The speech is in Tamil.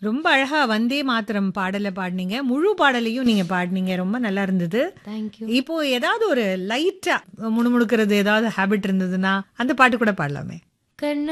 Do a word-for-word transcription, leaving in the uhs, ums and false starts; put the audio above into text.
ரொம்ப அழகா வந்தே மாத்திரம் பாடல பாடுனீங்க. முழு பாடலையும் நீங்க பாடுனீங்க. ரொம்ப நல்லா இருந்தது. தேங்க்யூ. இப்போ ஏதாவது ஒரு லைட்டா முணுமுணுக்கிறது ஏதாவது ஹேபிட் இருந்ததுன்னா அந்த பாட்டு கூட பாடலாமே. கண்ணா